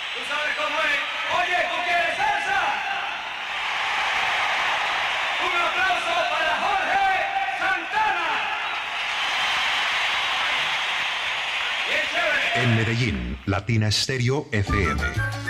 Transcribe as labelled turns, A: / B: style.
A: ¿Tú sabes cómo es? Oye, ¿tú quieres salsa? Un aplauso para Jorge Santana. Bien chévere.
B: En Medellín, Latina Stereo FM.